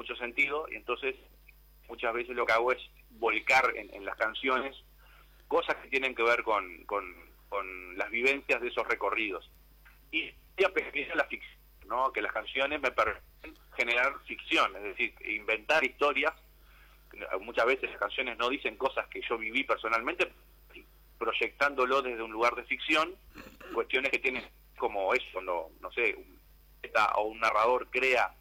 mucho sentido, y entonces muchas veces lo que hago es volcar en las canciones cosas que tienen que ver con las vivencias de esos recorridos. Y a pesar de la ficción, ¿no? Que las canciones me permiten generar ficción, es decir, inventar historias. Muchas veces las canciones no dicen cosas que yo viví personalmente, proyectándolo desde un lugar de ficción, cuestiones que tienen como eso, no sé, un narrador crea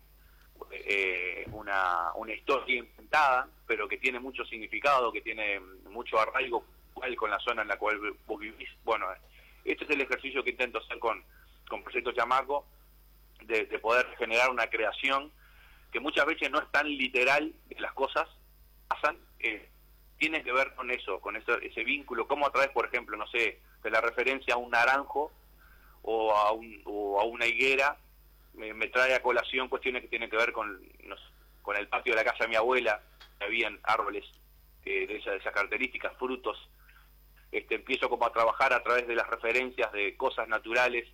una historia inventada, pero que tiene mucho significado, que tiene mucho arraigo con la zona en la cual vos vivís. Bueno, este es el ejercicio que intento hacer con Proyecto Chamaco, de poder generar una creación que muchas veces no es tan literal, que las cosas pasan, tiene que ver con eso, con ese vínculo, cómo a través, por ejemplo, no sé, de la referencia a un naranjo o a una higuera, me trae a colación cuestiones que tienen que ver con el patio de la casa de mi abuela, que habían árboles de esas características, frutos. Empiezo como a trabajar a través de las referencias de cosas naturales,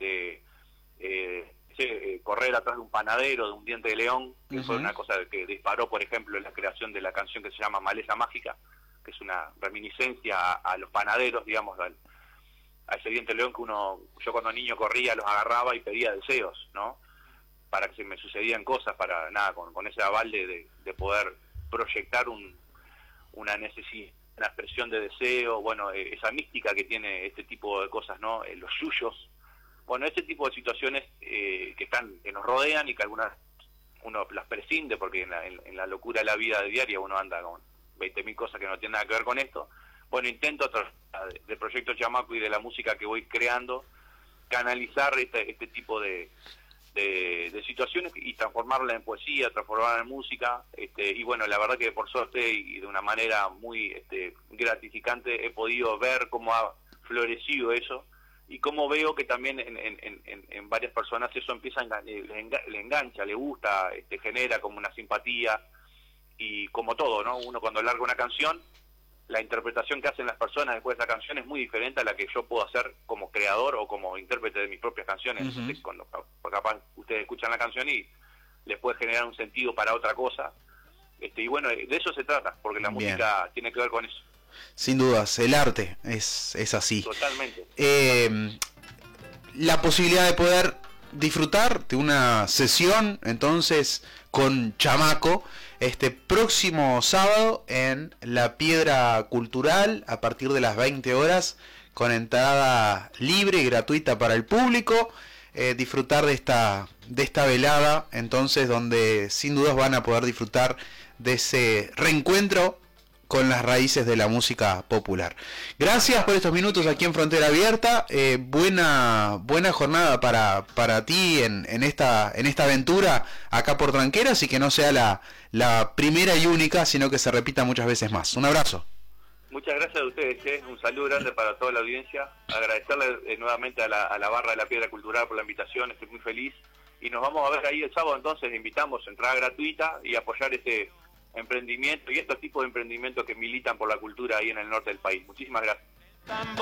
correr atrás de un panadero, de un diente de león, que fue una cosa que disparó, por ejemplo, en la creación de la canción que se llama Maleza Mágica, que es una reminiscencia a los panaderos, digamos, a ese diente de león que yo cuando niño corría, los agarraba y pedía deseos, ¿no? Para que se me sucedían cosas, para nada, con ese aval de poder proyectar una necesidad, una expresión de deseo, bueno, esa mística que tiene este tipo de cosas, ¿no? Los yuyos, bueno, ese tipo de situaciones que nos rodean y que algunas uno las prescinde porque en la locura de la vida diaria uno anda con 20.000 cosas que no tienen nada que ver con esto. Bueno, intento a través del Proyecto Chamaco y de la música que voy creando, canalizar este tipo de situaciones y transformarla en poesía, transformarla en música, y bueno, la verdad que por suerte y de una manera muy gratificante he podido ver cómo ha florecido eso y cómo veo que también en varias personas eso empieza le engancha, le gusta, genera como una simpatía, y como todo, ¿no? Uno cuando larga una canción, la interpretación que hacen las personas después de esa canción es muy diferente a la que yo puedo hacer como creador o como intérprete de mis propias canciones. Entonces, cuando capaz ustedes escuchan la canción y les puede generar un sentido para otra cosa, y bueno, de eso se trata, porque la música tiene que ver con eso. Sin dudas, el arte es así. Totalmente. La posibilidad de poder disfrutar de una sesión entonces con Chamaco este próximo sábado en la Piedra Cultural a partir de las 20 horas con entrada libre y gratuita para el público, disfrutar de esta velada entonces donde sin dudas van a poder disfrutar de ese reencuentro con las raíces de la música popular. Gracias por estos minutos aquí en Frontera Abierta. Buena jornada para ti en esta aventura acá por Tranqueras, y que no sea la primera y única, sino que se repita muchas veces más. Un abrazo. Muchas gracias a ustedes, un saludo grande para toda la audiencia. Agradecerle nuevamente a la barra de la Piedra Cultural por la invitación, estoy muy feliz. Y nos vamos a ver ahí el sábado, entonces invitamos, entrada gratuita, y apoyar este emprendimiento y estos tipos de emprendimientos que militan por la cultura ahí en el norte del país. Muchísimas gracias.